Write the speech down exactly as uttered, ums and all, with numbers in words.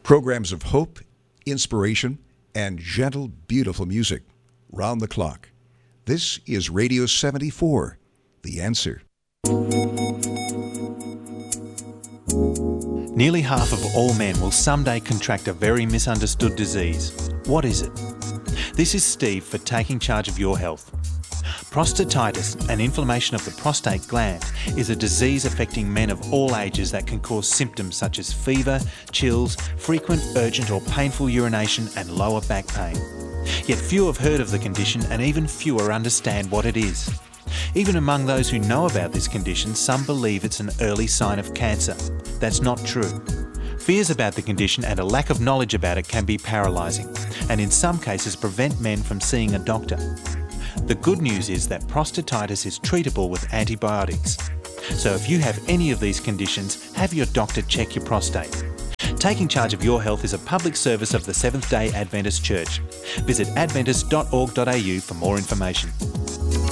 Programs of hope, inspiration, and gentle, beautiful music round the clock. This is Radio seventy-four, The Answer. Nearly half of all men will someday contract a very misunderstood disease. What is it? This is Steve for Taking Charge of Your Health. Prostatitis, an inflammation of the prostate gland, is a disease affecting men of all ages that can cause symptoms such as fever, chills, frequent, urgent or painful urination and lower back pain. Yet few have heard of the condition and even fewer understand what it is. Even among those who know about this condition, some believe it's an early sign of cancer. That's not true. Fears about the condition and a lack of knowledge about it can be paralysing, and in some cases prevent men from seeing a doctor. The good news is that prostatitis is treatable with antibiotics. So if you have any of these conditions, have your doctor check your prostate. Taking Charge of Your Health is a public service of the Seventh-day Adventist Church. Visit adventist dot org dot a u for more information.